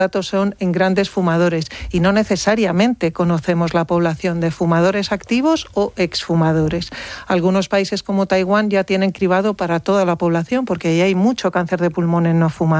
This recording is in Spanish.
datos son en grandes fumadores y no necesariamente conocemos la población de fumadores activos o exfumadores. Algunos países como Taiwán ya tienen cribado para toda la población porque ahí hay mucho cáncer de pulmón en no fumadores.